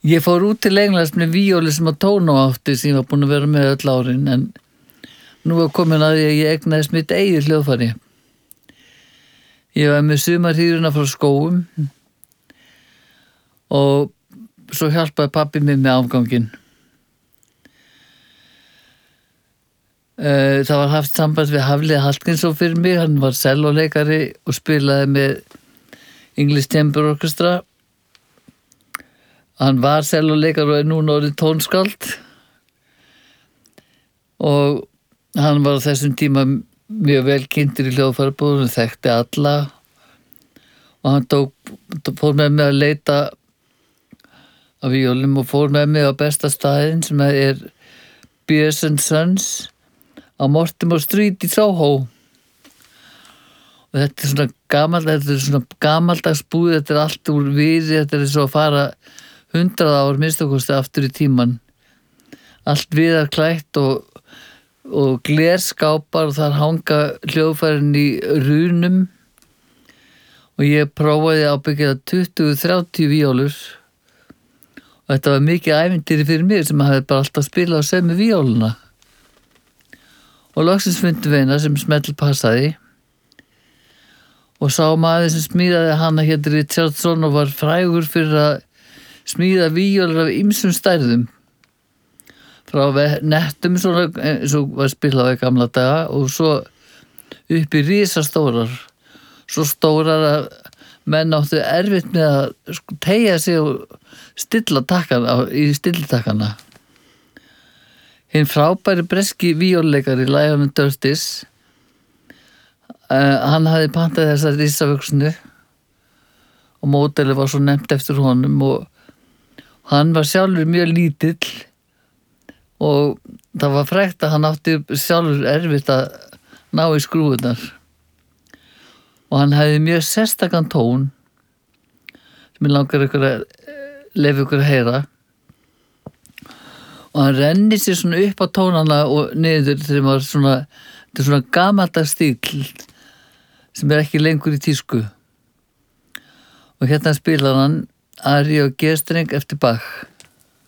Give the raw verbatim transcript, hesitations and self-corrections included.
Ég fór út til Englands með víólu sem að tóna átti sem ég var búin að vera með öll árin en nú var komin að því að ég egnaðist mitt eigið hljóðfæri. Ég var með sumarhýruna frá skóum og svo hjálpaði pabbi mig með afganginn. Það var haft samband við Hafliða Hallgrímsson fyrir mig, hann var sellóleikari og spilaði með English Chamber Orchestra. Hann var sellóleikari og er núna orðið tónskáld og hann var á þessum tíma mjög vel kynntur í hljóðfærabúðum, þekkti alla og hann tók, fór með mig að leita af víólum og fór með mig á besta staðinn sem er Beers and Sons á Mortimer Street í Soho. Og þetta er svona gamalt, þetta er svona gamaldags búð, þetta er allt úr viði, þetta er svo að fara hundrað ár minnstakosti aftur í tíman. Allt viðar klætt og, og glerskápar og þar hanga hljóðfærin í runum og ég prófaði ábyggilega tuttugu til þrjátíu víólur og þetta var mikið ævintýri fyrir mig sem hafði bara alltaf spilað á sömu víóluna. Og loksins fundum við eina sem smell passaði og sá maður sem smíðaði hana hér Richardson og var frægur fyrir að smíða víólur af ýmsum stærðum frá nettum svona, eins og var spilað í gamla daga og svo upp í risastórar svo stórar að menn áttu erfitt með að teygja sig og stilla takkana í stillitakkana. Hinn frábæri breski víólleikari Lionel Dirtis, uh, hann hafði pantað þessar risavöxnu og módelið var svo nefnt eftir honum og hann var sjálfur mjög lítill og það var frægt að hann átti sjálfur erfitt að ná í skrúðunar og hann hafði mjög sérstakann tón sem ég langar ykkur að leyfa ykkur að heyra og hann renni sér svona upp á tónana og niður þegar maður svona, þetta er svona gamaldags stíll sem er ekki lengur í tísku. Og hérna spilar hann Ari og G-streng eftir Bach.